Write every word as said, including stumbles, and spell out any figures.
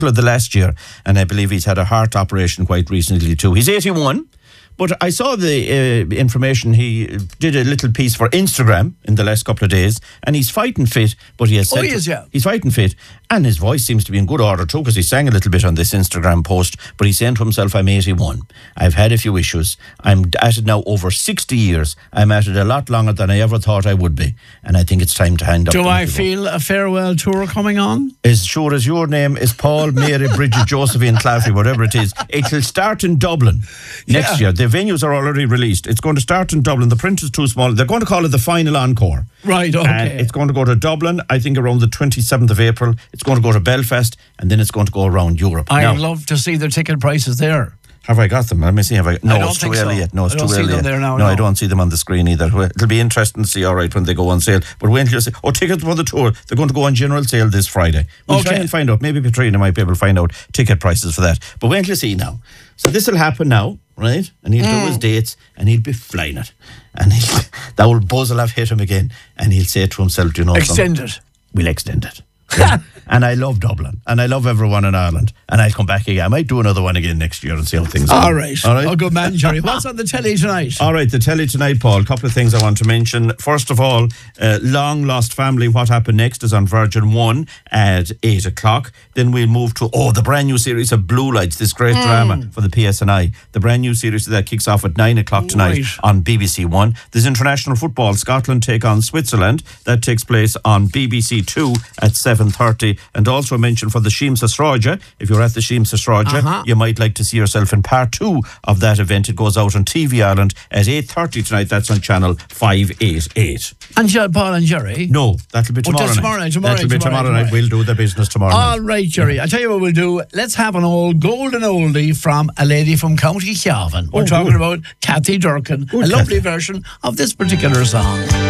of the last year, and I believe he's had a heart operation quite recently too. He's eighty-one. But I saw the uh, information. He did a little piece for Instagram in the last couple of days, and he's fighting fit. But he has said oh, he is, yeah. He's fighting fit, and his voice seems to be in good order too, because he sang a little bit on this Instagram post. But he's saying to himself, "I'm eighty-one. I've had a few issues. I'm at it now over sixty years. I'm at it a lot longer than I ever thought I would be, and I think it's time to hand up." Do I feel a farewell tour coming on? As sure as your name is Paul, Mary, Bridget, Josephine, Claffey, whatever it is, it'll start in Dublin next Yeah. year. The venues are already released. It's going to start in Dublin. The print is too small. They're going to call it the final encore. Right, okay. And it's going to go to Dublin, I think, around the twenty-seventh of April. It's going to go to Belfast, and then it's going to go around Europe. I'd now, love to see the ticket prices there. have I got them? Let me see. Have I? No, I don't it's too think early so. yet. No, it's I don't too see early them yet. there now, no, no. I don't see them on the screen either. Well, it'll be interesting to see, all right, when they go on sale. But wait until you see. Oh, tickets for the tour. They're going to go on general sale this Friday. We'll Okay. try and find out. Maybe Katrina might be able to find out ticket prices for that. But wait until you see now. So this will happen now, right? And he'll Mm. do his dates, and he'll be flying it. And he'll, that old buzz will have hit him again. And he'll say to himself, "Do you know Extend something? it. We'll extend it." And I love Dublin, and I love everyone in Ireland, and I'll come back again. I might do another one again next year and see how things go. All right. All right. Oh, good man, Jerry. What's on the telly tonight? All right, the telly tonight, Paul. A couple of things I want to mention. First of all, uh, Long Lost Family, What Happened Next, is on Virgin one at eight o'clock. Then we'll move to, oh, the brand new series of Blue Lights, this great Mm. drama for the P S N I. The brand new series that kicks off at nine o'clock tonight Right. on B B C One. There's international football. Scotland take on Switzerland. That takes place on B B C Two at seven thirty. And also mention for the Sheemsa Sráide, if you're at the Sheemsa Sráide, Uh-huh. you might like to see yourself in part two of that event. It goes out on T V Ireland at eight thirty tonight. That's on channel five eighty-eight. And Jer- Paul and Jerry? No, that'll be Oh, tomorrow that's night. tomorrow night, tomorrow that'll night, be tomorrow tomorrow night, night. tomorrow We'll do the business tomorrow All night. right, Jerry. I'll tell you what we'll do. Let's have an old golden oldie from a lady from County Cavan. We're Oh, talking good. about Kathy Durkin, Good a lovely Kathy. version of this particular song.